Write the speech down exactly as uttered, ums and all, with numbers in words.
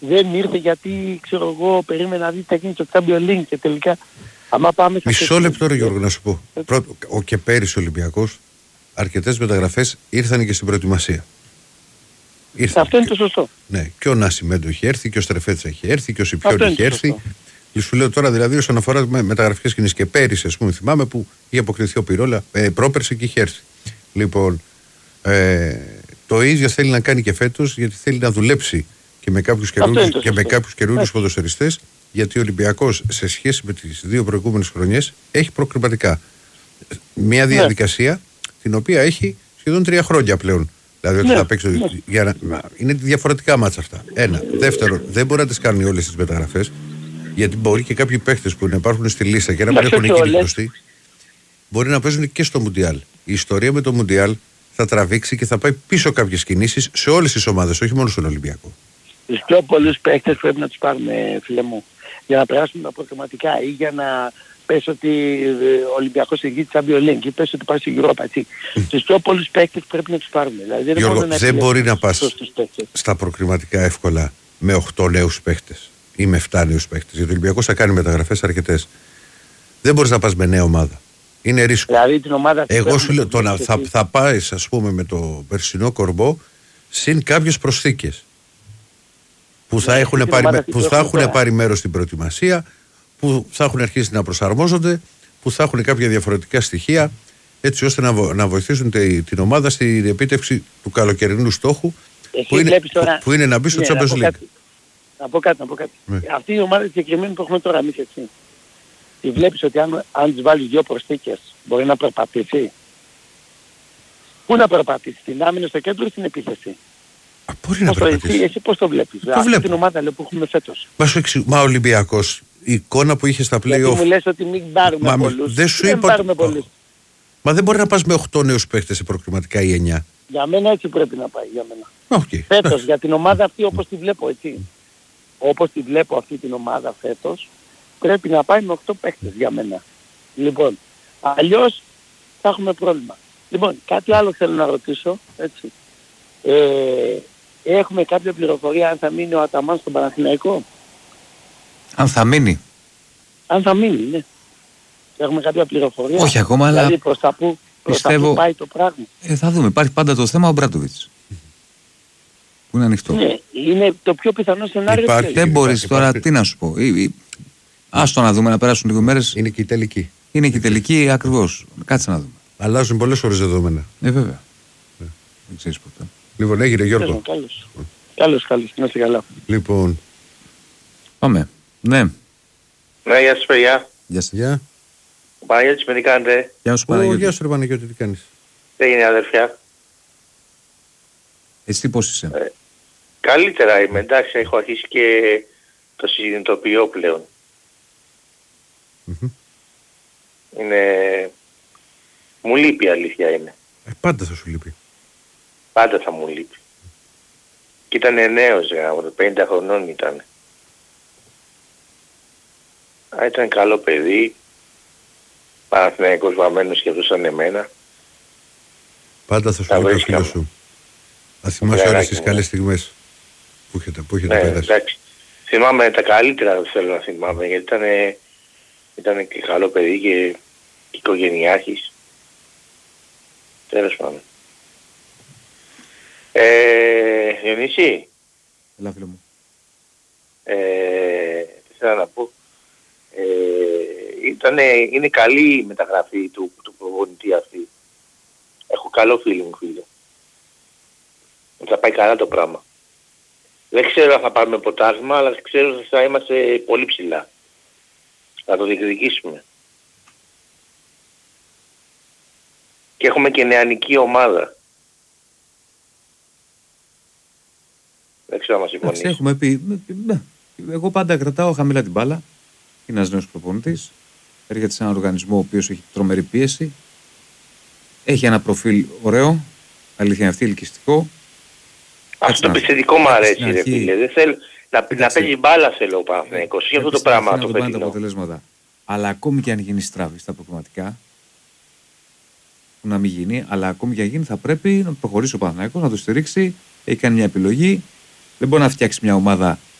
δεν ήρθε γιατί, ξέρω εγώ, περίμενα να δει τι θα γίνει στο Champions League και τελικά, άμα πάμε... Μισό λεπτό ρε Γιώργο να σου πω. Πρώτο, ο και πέρυσι ο Ολυμπιακός, αρκετές μεταγραφές ήρθαν και στην προετοιμασία. Ήρθαν. Αυτό είναι το σωστό. Ναι, και ο Νάσιμέντο έχει έρθει, και ο Στρεφέτσα έχει έρθει, και ο Σιπιόν έχει έρθει. Και σου λέω τώρα δηλαδή όσον αφορά με μεταγραφικές κινήσεις, και πέρυσι, ας πούμε, θυμάμαι που είχε αποκτηθεί ο Πυρόλα, ε, πρόπερση και είχε έρθει. Λοιπόν, ε, το ίδιο θέλει να κάνει και φέτος, γιατί θέλει να δουλέψει και με κάποιους καινούριους ποδοσφαιριστές, γιατί ο Ολυμπιακός σε σχέση με τις δύο προηγούμενες χρονιές έχει προκριματικά μια διαδικασία, ναι, την οποία έχει σχεδόν τρία χρόνια πλέον. Δηλαδή ότι, ναι, θα παίξει, ναι, για να, είναι διαφορετικά μάτσα αυτά. Ένα. Δεύτερον, δεν μπορεί να τις κάνει όλες τις μεταγραφές, γιατί μπορεί και κάποιοι παίχτες που υπάρχουν στη λίστα και να μην έχουν εκείνη γνωστή, μπορεί να παίζουν και στο Μουντιάλ. Η ιστορία με το Μουντιάλ θα τραβήξει και θα πάει πίσω κάποιες κινήσεις σε όλες τις ομάδες, όχι μόνο στον Ολυμπιακό. Τους πιο πολλούς παίχτες πρέπει να τους πάρουμε, φίλε μου, για να περάσουμε τα προκριματικά ή για να πες ότι ο Ολυμπιακός εγγύει τη Champions League ή πες ότι πάει στην Europa, έτσι. Τους πιο πολλούς παίχτες πρέπει να τους πάρουμε. Δηλαδή, δεν, Γιώργο, να δεν μπορεί να πας στα προκριματικά εύκολα με οκτώ νέους παίχτες ή με επτά νέους παίχτες. Γιατί ο Ολυμπιακός θα κάνει μεταγραφές αρκετές. Δεν μπορείς να πας με νέα ομάδα. Είναι ρίσκο. Δηλαδή, την ομάδα Εγώ σου λέω, το, θα, θα πάει, ας πούμε, με το περσινό κορμπό συν κάποιες προσθήκες που θα έχουν, πάρει, που θα έχουν πάρει μέρος στην προετοιμασία, που θα έχουν αρχίσει να προσαρμόζονται, που θα έχουν κάποια διαφορετικά στοιχεία, έτσι ώστε να, βο, να βοηθήσουν τη, την ομάδα στην επίτευξη του καλοκαιρινού στόχου, που είναι, τώρα, που, που είναι να μπει στο ναι, Champions League. Να πω κάτι, να πω κάτι. Ναι. Αυτή η ομάδα συγκεκριμένη που έχουμε τώρα εμείς, έτσι. Τη βλέπεις ότι αν, αν της βάλεις δύο προσθήκες μπορεί να περπατήσει. Πού να περπατήσει, στην άμυνα, στο κέντρο ή στην επίθεση. Α, μπορεί να περπατήσει. Εσύ, εσύ πώς το βλέπεις. Το αυτή βλέπω. Την ομάδα λέει, που έχουμε φέτος. Μα σου εξηγώ, μα ο Ολυμπιακός, η εικόνα που είχε στα play-off. Γιατί μου λες ότι μην πάρουμε μα, πολλούς. Δεν σου είπα ότι... πολλούς. Μα δεν μπορεί να πας με οκτώ νέους παίχτες σε προκριματικά ή εννιά. Για μένα έτσι πρέπει να πάει, για μένα. Okay. Φέτος, για την ομάδα αυτή όπως τη βλέπω, έτσι. Όπως τη βλέπω αυτή την ομάδα φέτος, πρέπει να πάει με οκτώ παίχτες για μένα. Λοιπόν, αλλιώς θα έχουμε πρόβλημα. Λοιπόν, κάτι άλλο θέλω να ρωτήσω, έτσι. Ε, έχουμε κάποια πληροφορία αν θα μείνει ο Αταμάν στον Παναθηναϊκό. Αν θα μείνει. Αν θα μείνει, ναι. Έχουμε κάποια πληροφορία. Όχι ακόμα, δηλαδή, αλλά προς τα που, προς πιστεύω... τα που πάει το πράγμα. Ε, θα δούμε. Υπάρχει πάντα το θέμα ο Μπράντοβιτς. Που είναι ανοιχτό. Ναι, είναι το πιο πιθανό σενάριο. Υπάρχει, δεν μπορείς τώρα, υπάρχει. Τι να σου πω. Ή, ή, άστο να δούμε, να περάσουν λίγο μέρες. Είναι και η τελική. Είναι και η τελική ακριβώς. Κάτσε να δούμε. Αλλάζουν πολλές φορές δεδομένα. Ε, βέβαια. Ε. Δεν ξέρεις ποτέ. Λοιπόν, έγινε Γιώργο. Καλώς, καλώς, καλώς. Να είστε καλά. Λοιπόν. Πάμε. Ναι. Ναι, γεια σας παιδιά. Γεια σας. Γεια. Ο Παναγιώτης με τι κάνετε. Γεια σου Παναγιώτη. Γεια σου ρε Παναγιώτη, τι κάνεις. Τι έγινε αδερφιά. Εσύ πώς είσαι. Ε, καλύτερα είμαι, εντάξει, έχω αρχίσει και το συνειδητοποιώ πλέον. Mm-hmm. Είναι... Μου λείπει η αλήθεια είναι. Ε, πάντα θα σου λείπει. Πάντα θα μου λείπει. Και ήταν νέος, πενήντα χρονών ήταν. Α, ήταν καλό παιδί. Παναθηναϊκός βαμμένος και αυτός σαν εμένα. Πάντα θα σου λείπει ο φίλος σου. Θα θυμάσαι όλες τις καλές στιγμές που έχετε, που έχετε ναι, πέρασει. Εντάξει. Θυμάμαι τα καλύτερα θέλω να θυμάμαι, γιατί ήταν, ήταν και καλό παιδί και, και οικογενειάρχης. Τέλος πάντων. Ε, Διονύση. Έλα φίλο μου. Ε, τι θέλω να πω. Ε, ήτανε, είναι καλή η μεταγραφή του, του προπονητή αυτή. Έχω καλό feeling, φίλε. Θα πάει καλά το πράγμα. Δεν ξέρω αν θα πάρουμε ποτάσμα, αλλά ξέρω ότι θα είμαστε πολύ ψηλά. Θα το διεκδικήσουμε. Και έχουμε και νεανική ομάδα. Δεν ξέρω αν μας συμφωνείς. Έχουμε πει, ναι. Εγώ πάντα κρατάω χαμηλά την μπάλα. Είναι ένας νέος προπονητής. Έρχεται σε έναν οργανισμό ο οποίος έχει τρομερή πίεση. Έχει ένα προφίλ ωραίο. Αλήθεια αυτή, ελκυστικό. Αυτό το επιθετικό μου αρέσει ρε φίλε. Δεν θέλω να, να παίζει μπάλα θέλω ο Παναθηναϊκός. Για αυτό το πράγμα το φετινό. Αλλά ακόμη και αν γίνει στράβη στα προγραμματικά, που να μην γίνει, αλλά ακόμη και αν γίνει θα πρέπει να προχωρήσει ο Παναθηναϊκός, να το στηρίξει. Έχει κάνει μια επιλογή. Δεν μπορεί να φτιάξει μια ομάδα